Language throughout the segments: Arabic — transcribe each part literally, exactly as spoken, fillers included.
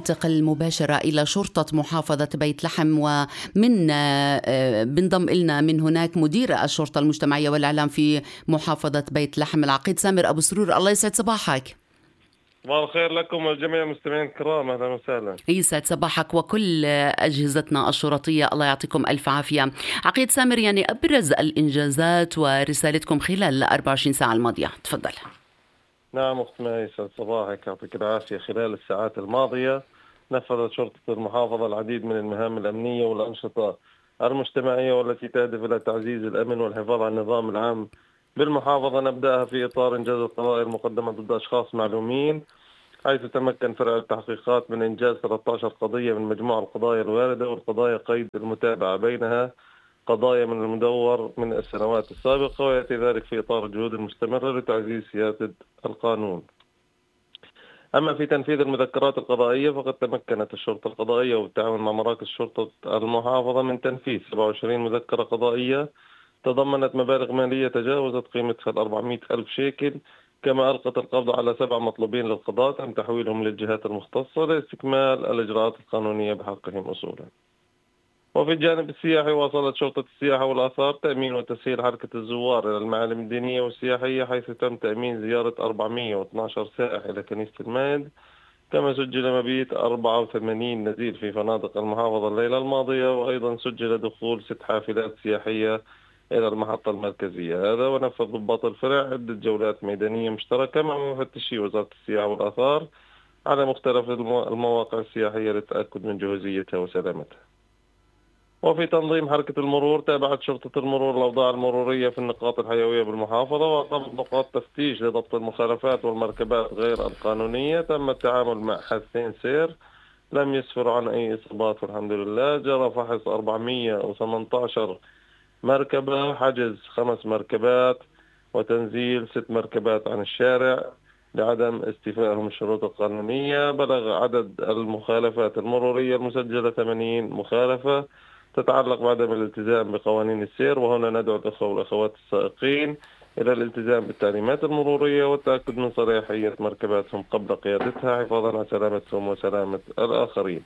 ننتقل مباشرة إلى شرطة محافظة بيت لحم، ومن بنضم إلنا من هناك مدير الشرطة المجتمعية والإعلام في محافظة بيت لحم العقيد سامر أبو سرور. الله يسعد صباحك. صباح الخير لكم والجميع المستمعين الكرام، اهلا وسهلا. يسعد صباحك وكل اجهزتنا الشرطيه، الله يعطيكم الف عافيه. عقيد سامر، يعني ابرز الانجازات ورسالتكم خلال ال أربع وعشرين ساعه الماضيه، تفضل. نعم اخت ماء، يسعد صباحك، يعطيك العافيه. خلال الساعات الماضيه نفذت شرطه المحافظه العديد من المهام الامنيه والانشطه المجتمعيه والتي تهدف الى تعزيز الامن والحفاظ على النظام العام بالمحافظه. نبداها في اطار انجاز القضايا المقدمه ضد اشخاص معلومين، حيث تمكن فرع التحقيقات من إنجاز ثلاثة عشر قضية من مجموع القضايا الواردة، والقضايا قيد المتابعة بينها قضايا من المدور من السنوات السابقة، ويأتي ذلك في إطار الجهود المستمرة لتعزيز سيادة القانون. أما في تنفيذ المذكرات القضائية فقد تمكنت الشرطة القضائية وبالتعاون مع مراكز شرطة المحافظة من تنفيذ سبعة وعشرين مذكرة قضائية تضمنت مبالغ مالية تجاوزت قيمتها أربعمائة ألف شيكل، كما ألقت القبض على سبع مطلوبين للقضاء تم تحويلهم للجهات المختصة لاستكمال الإجراءات القانونية بحقهم أصولا. وفي الجانب السياحي واصلت شرطة السياحة والآثار تأمين وتسهيل حركة الزوار إلى المعالم الدينية والسياحية، حيث تم تأمين زيارة أربعمائة واثني عشر سائح إلى كنيسة الماعد، كما سجل مبيت أربعة وثمانين نزيل في فنادق المحافظة الليلة الماضية، وأيضا سجل دخول ست حافلات سياحية إلى المحطة المركزية. هذا ونفذ ضباط الفرع عدة جولات ميدانية مشتركة مع مفتشي وزارة السياحة والآثار على مختلف المواقع السياحية للتأكد من جهوزيتها وسلامتها. وفي تنظيم حركة المرور تابعت شرطة المرور الأوضاع المرورية في النقاط الحيوية بالمحافظة، وأقامت نقاط تفتيش لضبط المخالفات والمركبات غير القانونية. تم التعامل مع حادثين سير لم يسفروا عن أي إصابات والحمد لله. جرى فحص أربعمائة وثمانية عشر مركبة، حجز خمس مركبات، وتنزيل ست مركبات عن الشارع لعدم استيفائهم الشروط القانونية. بلغ عدد المخالفات المرورية المسجلة ثمانين مخالفة تتعلق بعدم الالتزام بقوانين السير، وهنا ندعو الأخوة والأخوات السائقين إلى الالتزام بالتعليمات المرورية والتأكد من صلاحية مركباتهم قبل قيادتها حفاظا على سلامتهم وسلامة الآخرين.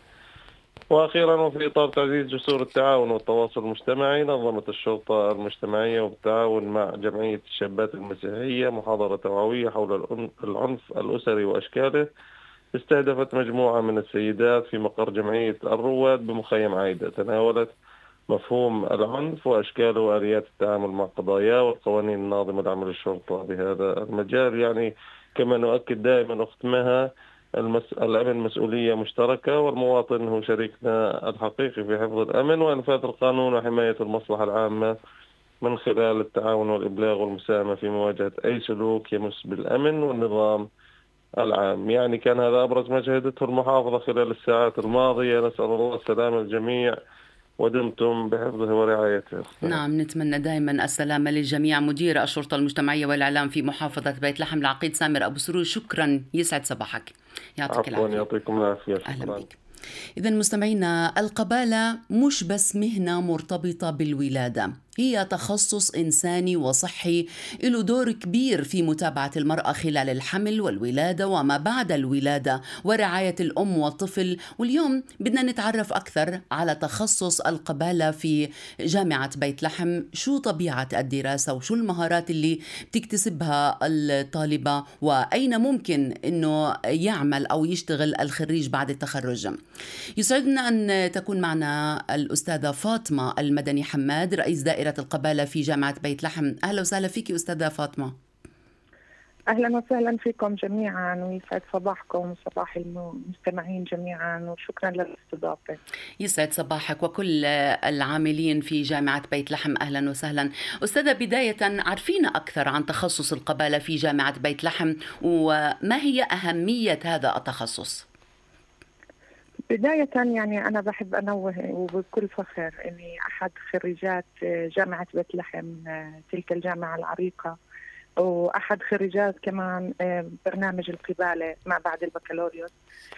وأخيرا، وفي إطار تعزيز جسور التعاون والتواصل المجتمعي، نظمت الشرطة المجتمعية وبالتعاون مع جمعية الشابات المسيحية محاضرة توعوية حول العنف الأسري وأشكاله، استهدفت مجموعة من السيدات في مقر جمعية الرواد بمخيم عايدة، تناولت مفهوم العنف وأشكاله وآليات التعامل مع قضاياه والقوانين الناظمة لعمل الشرطة بهذا المجال. يعني كما نؤكد دائما أخت مها، المس... الأمن مسؤولية مشتركة، والمواطن هو شريكنا الحقيقي في حفظ الأمن وإنفاذ القانون وحماية المصلحة العامة من خلال التعاون والإبلاغ والمساهمة في مواجهة أي سلوك يمس بالأمن والنظام العام. يعني كان هذا أبرز ما شهدته المحافظة خلال الساعات الماضية. نسأل الله السلامة للجميع ودمتم بحفظه ورعايته. نعم، نتمنى دائما السلامة للجميع. مدير الشرطة المجتمعية والإعلام في محافظة بيت لحم العقيد سامر أبو سرور، شكرا، يسعد صباحك، يعطيك العافية. يعطيكم العافية. أهلا بك. إذا مستمعينا، القبالة مش بس مهنة مرتبطة بالولادة، هي تخصص إنساني وصحي له دور كبير في متابعة المرأة خلال الحمل والولادة وما بعد الولادة ورعاية الأم والطفل. واليوم بدنا نتعرف أكثر على تخصص القبالة في جامعة بيت لحم. شو طبيعة الدراسة وشو المهارات اللي بتكتسبها الطالبة، وأين ممكن أنه يعمل أو يشتغل الخريج بعد التخرج. يسعدنا أن تكون معنا الأستاذة فاطمة المدني حماد، رئيس دائرة القبالة في جامعة بيت لحم. أهلا وسهلا فيك أستاذة فاطمة. أهلا وسهلا فيكم جميعا، ويسعد صباحكم وصباح المستمعين جميعا، وشكرا للاستضافة. يسعد صباحك وكل العاملين في جامعة بيت لحم، أهلا وسهلا. أستاذة، بداية عرفينا أكثر عن تخصص القبالة في جامعة بيت لحم، وما هي أهمية هذا التخصص؟ بداية يعني أنا بحب أنوه وبكل فخر أني أحد خريجات جامعة بيت لحم، تلك الجامعة العريقة، وأحد خريجات كمان برنامج القبالة ما بعد البكالوريوس.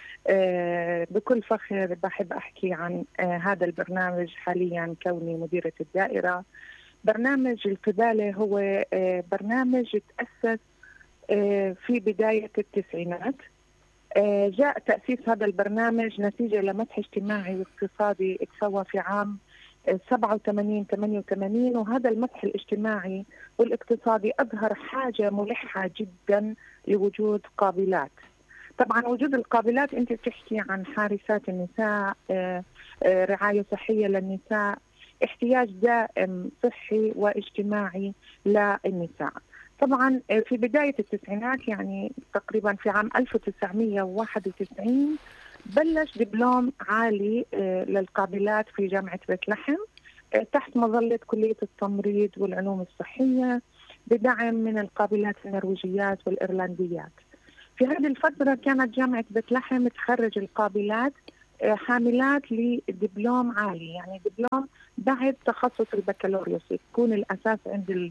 بكل فخر بحب أحكي عن هذا البرنامج حاليا كوني مديرة الدائرة. برنامج القبالة هو برنامج تأسس في بداية التسعينات جاء تأسيس هذا البرنامج نتيجة لمسح اجتماعي واقتصادي تسوى في عام سبعة وثمانين ثمانية وثمانين، وهذا المسح الاجتماعي والاقتصادي أظهر حاجة ملحة جدا لوجود قابلات. طبعا وجود القابلات أنت بتحكي عن حارسات النساء، رعاية صحية للنساء، احتياج دائم صحي واجتماعي للنساء. طبعا في بداية التسعينات يعني تقريبا في عام ألف وتسعمئة وواحد وتسعين بلش دبلوم عالي للقابلات في جامعة بيت لحم تحت مظلة كلية التمريض والعلوم الصحية بدعم من القابلات النرويجيات والإيرلنديات. في هذه الفترة كانت جامعة بيت لحم تخرج القابلات حاملات لدبلوم عالي، يعني دبلوم بعد تخصص البكالوريوس، يكون الأساس عند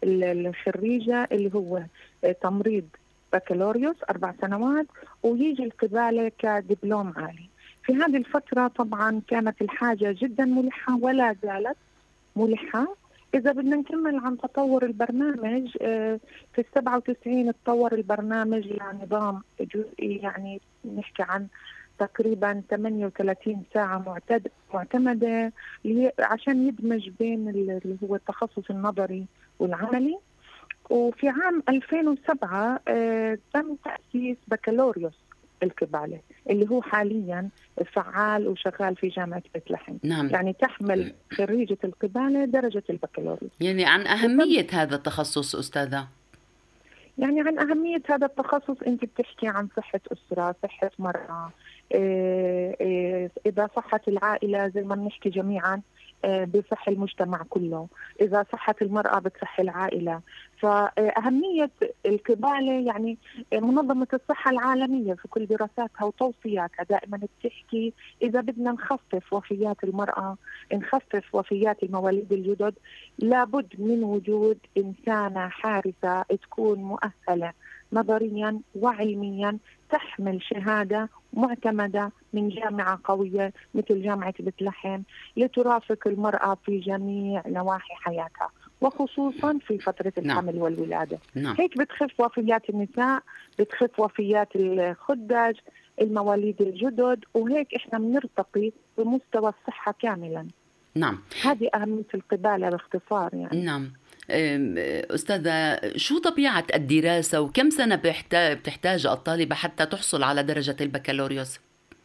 الخريجة اللي هو تمريض بكالوريوس أربع سنوات ويجي القبالة كدبلوم عالي. في هذه الفترة طبعا كانت الحاجة جدا ملحة ولا زالت ملحة. إذا بدنا نكمل عن تطور البرنامج، في السبعة وتسعين تطور البرنامج لنظام جزئي، يعني نحكي عن تقريبا ثمانية وثلاثين ساعة معتد معتمدة عشان يدمج بين اللي هو التخصص النظري والعملي. وفي عام ألفين وسبعة آه تم تأسيس بكالوريوس القبالة اللي هو حاليا فعال وشغال في جامعة بيت لحم. نعم. يعني تحمل خريجة القبالة درجة البكالوريوس. يعني عن أهمية هذا التخصص أستاذة؟ يعني عن أهمية هذا التخصص أنت بتحكي عن صحة أسرة، صحة مرأة، إيه إيه إذا صحت العائلة زي ما بنحكي جميعا بصح المجتمع كله، إذا صحت المرأة بتصح العائلة. فأهمية القبالة يعني منظمة الصحة العالمية في كل دراساتها وتوصياتها دائما بتحكي إذا بدنا نخفف وفيات المرأة، نخفف وفيات المواليد الجدد، لابد من وجود إنسانة حارسة تكون مؤهلة نظريا وعلميا، تحمل شهادة معتمدة من جامعة قوية مثل جامعة بيت لحم لترافق المرأة في جميع نواحي حياتها وخصوصا في فترة الحمل نعم. والولادة. نعم. هيك بتخف وفيات النساء، بتخف وفيات الخدج، المواليد الجدد، وهيك احنا بنرتقي بمستوى الصحة كاملا. نعم. هذه أهمية القبالة باختصار يعني. نعم. أستاذة، شو طبيعة الدراسة وكم سنة بتحتاج الطالبة حتى تحصل على درجة البكالوريوس؟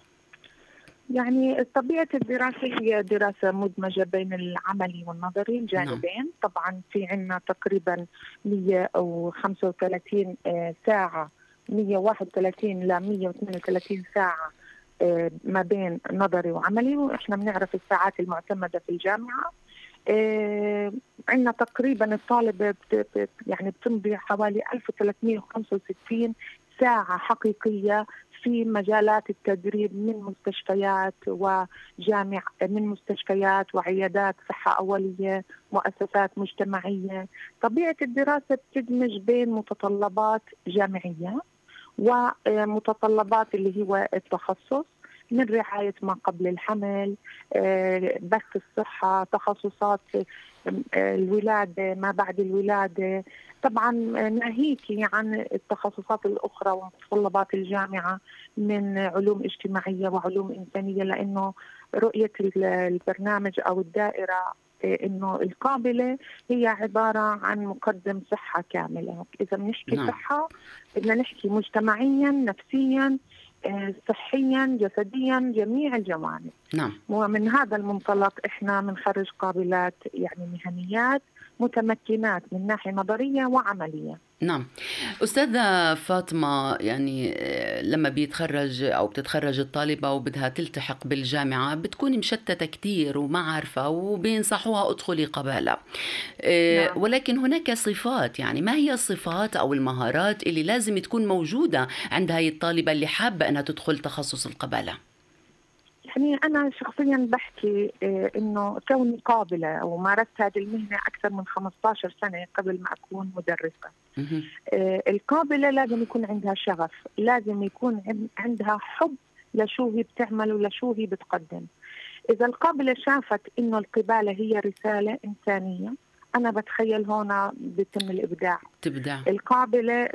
يعني طبيعة الدراسة هي دراسة مدمجة بين العملي والنظري الجانبين. نعم. طبعا في عنا تقريبا مئة وخمسة وثلاثين ساعة، مئة وواحد وثلاثين ل مئة واثنين وثلاثين ساعة ما بين نظري وعملي، وإحنا بنعرف الساعات المعتمدة في الجامعة. إيه عندنا تقريبا الطالبة بت يعني بتمضي حوالي ألف وثلاثمئة وخمسة وستين ساعة حقيقية في مجالات التدريب من مستشفيات وجامع من مستشفيات وعيادات صحة أولية، مؤسسات مجتمعية. طبيعة الدراسة بتدمج بين متطلبات جامعية ومتطلبات اللي هو التخصص، من رعاية ما قبل الحمل، بث الصحة، تخصصات الولادة، ما بعد الولادة، طبعا ناهيك عن التخصصات الأخرى ومتطلبات الجامعة من علوم اجتماعية وعلوم إنسانية، لأنه رؤية البرنامج أو الدائرة إنه القابلة هي عبارة عن مقدم صحة كاملة. إذا بنحكي نعم. صحة بدنا نحكي مجتمعيا، نفسيا، صحيا، جسديا، جميع الجوانب. نعم. ومن هذا المنطلق احنا بنخرج قابلات يعني مهنيات متمكنات من ناحية نظرية وعملية. نعم. أستاذة فاطمة، يعني لما بيتخرج أو بتتخرج الطالبة وبدها تلتحق بالجامعة بتكون مشتتة كتير وما عارفة وبينصحوها ادخلي قبالة. نعم. ولكن هناك صفات، يعني ما هي الصفات أو المهارات اللي لازم تكون موجودة عند هاي الطالبة اللي حابة أنها تدخل تخصص القبالة؟ يعني أنا شخصيا بحكي إنه كوني قابلة ومارست هذه المهنة أكثر من خمسة عشر سنة قبل ما أكون مدرسة. القابلة لازم يكون عندها شغف، لازم يكون عندها حب لشو هي بتعمل ولشو هي بتقدم. إذا القابلة شافت إنه القبالة هي رسالة إنسانية، أنا بتخيل هنا بيتم الإبداع. تبدع. القابلة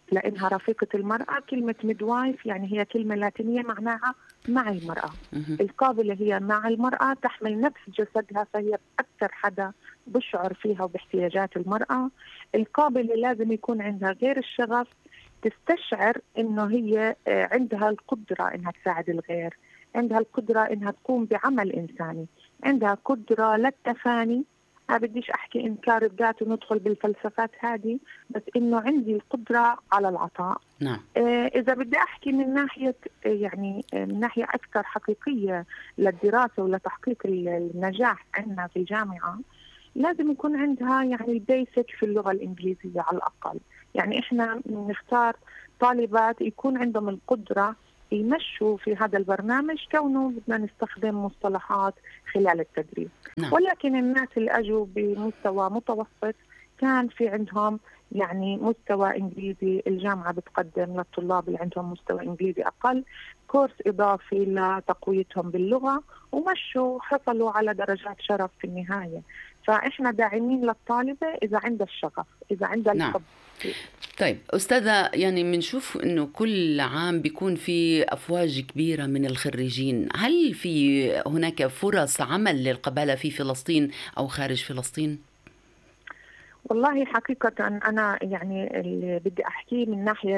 لأنها رفيقة المرأة. كلمة ميدوايف يعني هي كلمة لاتينية معناها مع المرأة. القابلة هي مع المرأة، تحمل نفس جسدها، فهي أكثر حدا بشعر فيها وباحتياجات المرأة. القابلة لازم يكون عندها غير الشغف، تستشعر إنه هي عندها القدرة إنها تساعد الغير، عندها القدرة إنها تقوم بعمل إنساني، عندها قدرة للتفاني. ما بديش أحكي إنكار الذات وندخل بالفلسفات هذه، بس إنه عندي القدرة على العطاء. نعم. آه إذا بدي أحكي من ناحية آه يعني آه من ناحية أكثر حقيقية للدراسة ولتحقيق النجاح عندنا في الجامعة، لازم يكون عندها يعني البيسك في اللغة الإنجليزية على الأقل. يعني إحنا نختار طالبات يكون عندهم القدرة يمشوا في هذا البرنامج، كونه بدنا نستخدم مصطلحات خلال التدريب. نعم. ولكن الناس اللي أجوا بمستوى متوسط كان في عندهم يعني مستوى إنجليزي، الجامعة بتقدم للطلاب اللي عندهم مستوى إنجليزي أقل كورس إضافي لتقويتهم باللغة، ومشوا حصلوا على درجات شرف في النهاية. فإحنا داعمين للطالبة إذا عندها الشغف، إذا عندها نعم. الحب. طيب أستاذة، يعني بنشوف أنه كل عام بيكون في أفواج كبيرة من الخريجين، هل في هناك فرص عمل للقبالة في فلسطين أو خارج فلسطين؟ والله حقيقة أنا يعني اللي بدي أحكيه من ناحية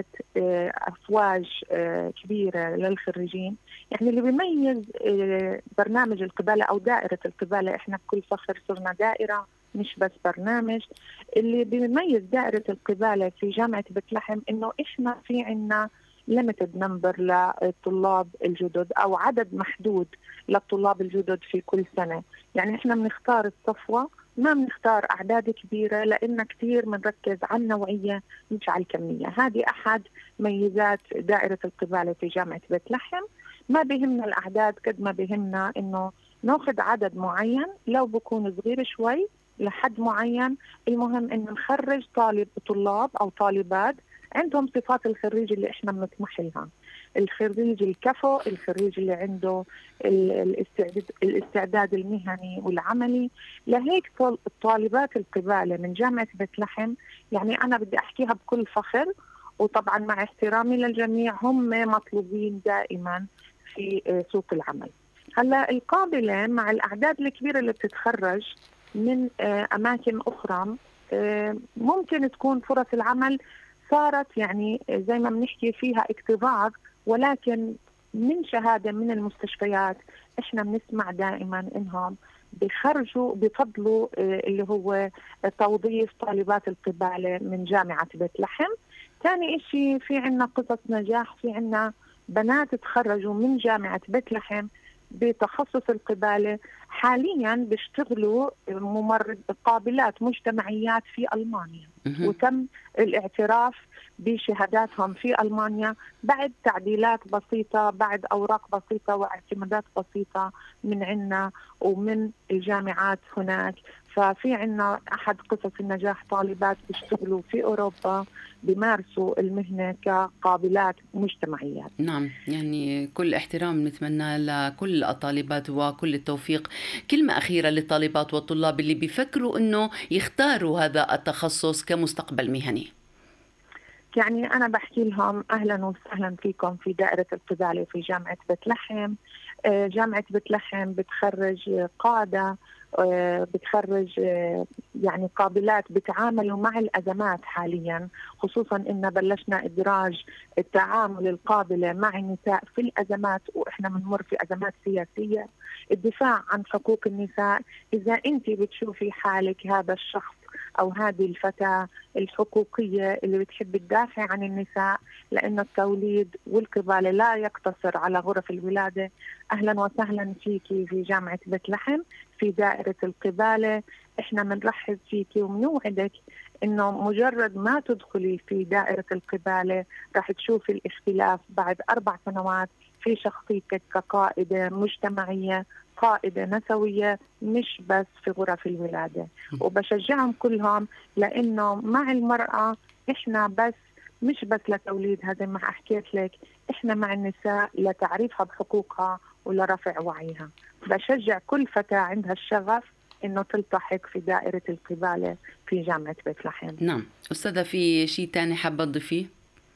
أفواج كبيرة للخريجين، يعني اللي بيميز برنامج القبالة أو دائرة القبالة، إحنا بكل فخر صرنا دائرة مش بس برنامج. اللي بيميز دائرة القبالة في جامعة بيت لحم إنه إحنا في عنا limited number للطلاب الجدد أو عدد محدود للطلاب الجدد في كل سنة. يعني إحنا بنختار الصفوة، ما بنختار أعداد كبيرة، لأن كثير بنركز على النوعية مش على الكمية. هذه أحد ميزات دائرة القبالة في جامعة بيت لحم. ما بهمنا الأعداد قد ما بهمنا إنه ناخذ عدد معين، لو بكون صغير شوي لحد معين. المهم إنه نخرج طالب طلاب أو طالبات عندهم صفات الخريج اللي إحنا بنطمح لها، الخريج الكفو، الخريج اللي عنده الاستعداد, الاستعداد المهني والعملي. لهيك الطالبات القبالة من جامعة بيت لحم يعني أنا بدي أحكيها بكل فخر، وطبعا مع احترامي للجميع، هم مطلوبين دائما في سوق العمل. هلا القابلة مع الأعداد الكبيرة اللي بتتخرج من أماكن أخرى، ممكن تكون فرص العمل صارت يعني زي ما بنحكي فيها اكتظاظ، ولكن من شهادة من المستشفيات احنا بنسمع دائما انهم بيخرجوا بفضلوا اللي هو توظيف طالبات القبالة من جامعة بيت لحم. ثاني اشي في عنا قصص نجاح، في عنا بنات تخرجوا من جامعة بيت لحم بتخصص القبالة، حاليا بيشتغلوا ممرض قابلات مجتمعيات في ألمانيا، وتم الاعتراف بشهاداتهم في ألمانيا بعد تعديلات بسيطة، بعد أوراق بسيطة واعتمادات بسيطة من عنا ومن الجامعات هناك. ففي عنا أحد قصص النجاح طالبات بيشتغلوا في أوروبا بيمارسوا المهنة كقابلات مجتمعيات. نعم، يعني كل احترام نتمنى لكل الطالبات وكل التوفيق. كلمة أخيرة للطالبات والطلاب اللي بيفكروا أنه يختاروا هذا التخصص كمستقبل مهني. يعني أنا بحكي لهم أهلا وسهلا فيكم في دائرة القبالة في جامعة بيت لحم. جامعة بيت لحم بتخرج قادة، بتخرج يعني قابلات بتعاملوا مع الأزمات حاليا، خصوصا إن بلشنا إدراج التعامل القابلة مع النساء في الأزمات، وإحنا بنمر في أزمات سياسية. الدفاع عن حقوق النساء، إذا أنت بتشوفي حالك هذا الشخص أو هذه الفتاة الحقوقية اللي بتحب تدافع عن النساء، لأن التوليد والقبالة لا يقتصر على غرف الولادة، أهلا وسهلا فيكي في جامعة بيت لحم في دائرة القبالة. إحنا بنرحب فيكي وبنوعدك إنه مجرد ما تدخلي في دائرة القبالة راح تشوفي الاختلاف بعد أربع سنوات في شخصيتك كقائدة مجتمعية، قائدة نسوية، مش بس في غرف الولادة. وبشجعهم كلهم، لأنه مع المرأة إحنا بس مش بس لتوليدها زي ما حكيت لك، إحنا مع النساء لتعريفها بحقوقها ولرفع وعيها. بشجع كل فتاة عندها الشغف إنه تلتحق في دائرة القبالة في جامعة بيت لحم. نعم أستاذة، في شيء تاني حابة تضيفيه؟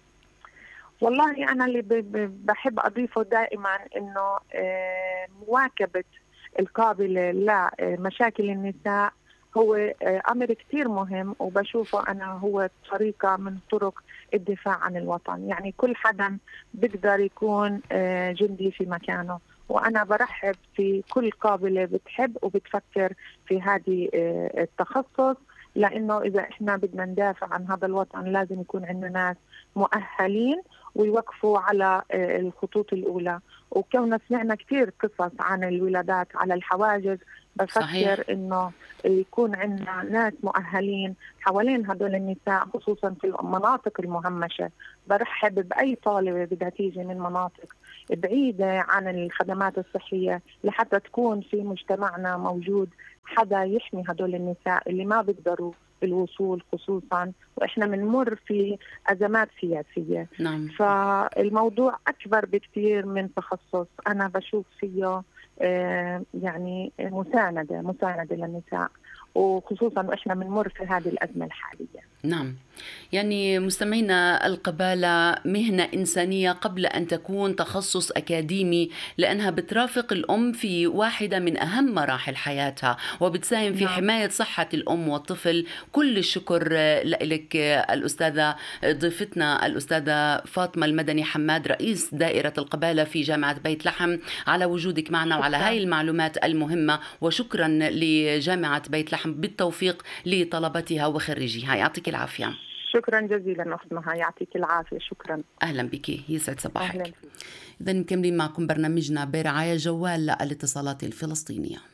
والله أنا اللي بحب أضيفه دائما إنه مواكبة القابلة لمشاكل النساء هو أمر كتير مهم، وبشوفه أنا هو طريقة من طرق الدفاع عن الوطن. يعني كل حدا بيقدر يكون جندي في مكانه، وأنا برحب في كل قابلة بتحب وبتفكر في هذه التخصص، لأنه إذا إحنا بدنا ندافع عن هذا الوطن لازم يكون عندنا ناس مؤهلين ويوقفوا على الخطوط الأولى. وكوننا سمعنا كتير قصص عن الولادات على الحواجز، بفكر صحيح. إنه يكون عندنا ناس مؤهلين حوالين هدول النساء، خصوصا في المناطق المهمشة. برحب بأي طالبة بدها تيجي من مناطق بعيدة عن الخدمات الصحية لحتى تكون في مجتمعنا موجود حدا يحمي هدول النساء اللي ما بيقدروا الوصول، خصوصا وإحنا بنمر في أزمات سياسية. نعم. فالموضوع أكبر بكتير من تخصص، أنا بشوف فيه يعني مساندة مساندة للنساء، وخصوصا وإحنا بنمر في هذه الأزمة الحالية. نعم، يعني مستمعينا، القبالة مهنة إنسانية قبل أن تكون تخصص أكاديمي، لأنها بترافق الأم في واحدة من أهم مراحل حياتها، وبتساهم في حماية صحة الأم والطفل. كل الشكر لك الأستاذة ضيفتنا الأستاذة فاطمة المدني حماد، رئيس دائرة القبالة في جامعة بيت لحم، على وجودك معنا وعلى هاي المعلومات المهمة. وشكرا لجامعة بيت لحم، بالتوفيق لطلبتها وخريجيها. يعطيك العافية. شكرا جزيلا أخت مها، يعطيك العافية. شكرا. أهلا بك، يسعد صباحك. إذن مكملين معكم برنامجنا برعاية جوال للاتصالات الفلسطينية.